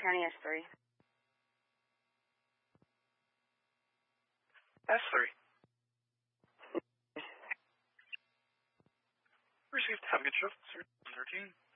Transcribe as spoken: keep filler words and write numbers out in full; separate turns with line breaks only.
County S three.
S three. Received. Have a good shift. thirteen.